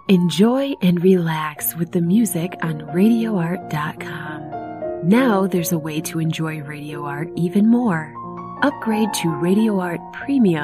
Enjoy and relax with the music on RadioArt.com. Now there's a way to enjoy Radio Art even more. Upgrade to Radio Art Premium